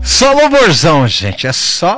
Só louvorzão, gente. É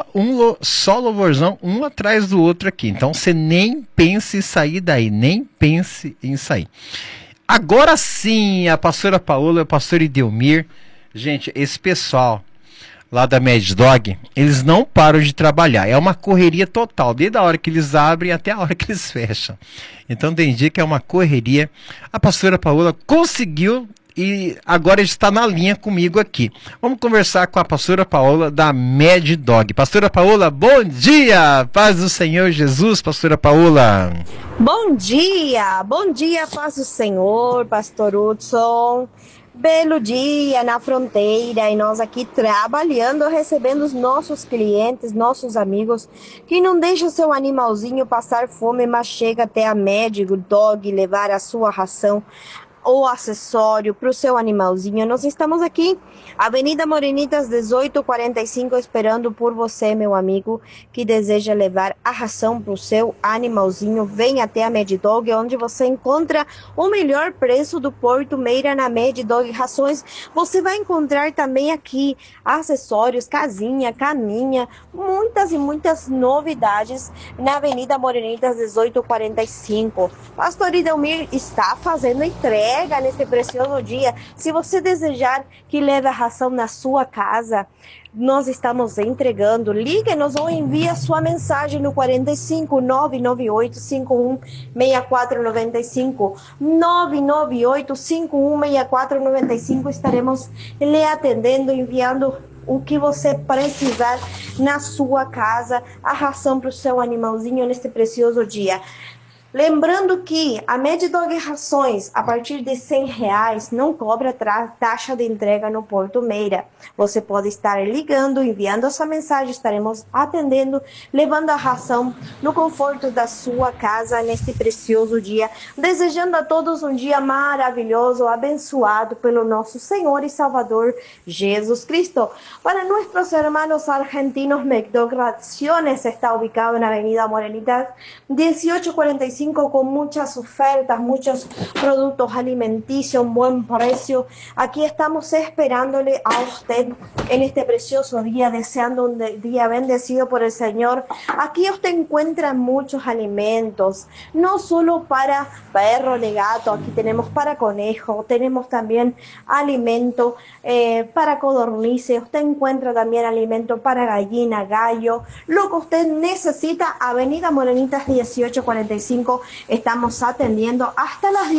só louvorzão, um atrás do outro aqui. Então você nem pense em sair daí, nem pense em sair. Agora sim, a pastora Paola e o pastor Idelmir. Gente, esse pessoal lá da Mad Dog, eles não param de trabalhar. É uma correria total, desde a hora que eles abrem até a hora que eles fecham. Então tem dia que é uma correria. A pastora Paola conseguiu e agora está na linha comigo aqui. Vamos conversar com a pastora Paola da Mad Dog. Pastora Paola, bom dia! Paz do Senhor Jesus, pastora Paola. Bom dia, paz do Senhor, pastor Hudson. Belo dia na fronteira e nós aqui trabalhando, recebendo os nossos clientes, nossos amigos, que não deixam o seu animalzinho passar fome, mas chega até a Mad Dog levar a sua ração ou acessório para o seu animalzinho. Nós estamos aqui, Avenida Morenitas 1845, esperando por você, meu amigo, que deseja levar a ração para o seu animalzinho. Vem até a Mad Dog, onde você encontra o melhor preço do Porto Meira na Mad Dog Rações. Você vai encontrar também aqui acessórios, casinha, caminha, muitas e muitas novidades na Avenida Morenitas 1845. Pastor Idelmir está fazendo entrega nesse precioso dia. Se você desejar que leve a ração na sua casa, nós estamos entregando. Ligue-nos ou envie a sua mensagem no 45 998 51 6495 998 51 6495. Estaremos lhe atendendo, enviando o que você precisar na sua casa, a ração para o seu animalzinho neste precioso dia. Lembrando que a Mad Dog Rações, a partir de R$100, não cobra taxa de entrega no Porto Meira. Você pode estar ligando, enviando a sua mensagem, estaremos atendendo, levando a ração no conforto da sua casa neste precioso dia. Desejando a todos um dia maravilhoso, abençoado pelo nosso Senhor e Salvador Jesus Cristo. Para nuestros hermanos argentinos, McDog Raciones está ubicado en Avenida Morenitas 1845, con muchas ofertas, muchos productos alimenticios, un buen precio. Aquí estamos esperándole a usted en este precioso día, deseando un día bendecido por el Señor. Aquí usted encuentra muchos alimentos, no solo para perro ni gato, aquí tenemos para conejo, tenemos también alimento para codornices, usted encuentra también alimento para gallina, gallo, lo que usted necesita. Avenida Morenitas 1845, estamos atendiendo hasta las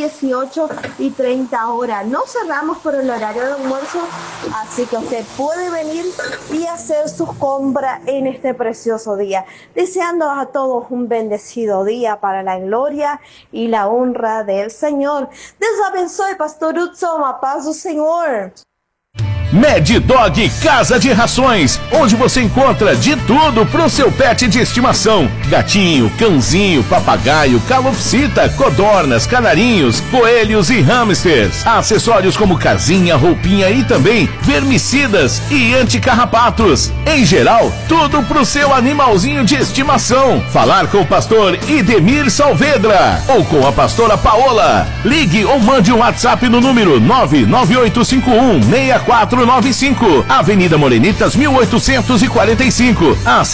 18:30 horas. No cerramos por el horario de almuerzo, así que usted puede venir y hacer sus compras en este precioso día. Deseando a todos un bendecido día para la gloria y la honra del Señor. Deus abençoe, pastor Hudson, a paz do Senhor. Mad Dog Casa de Rações, onde você encontra de tudo pro seu pet de estimação: gatinho, cãozinho, papagaio, calopsita, codornas, canarinhos, coelhos e hamsters. Acessórios como casinha, roupinha e também vermicidas e anticarrapatos. Em geral, tudo pro seu animalzinho de estimação. Falar com o pastor Idemir Saavedra ou com a pastora Paola. Ligue ou mande um WhatsApp no número 99851 6495, Avenida Morenitas 1845.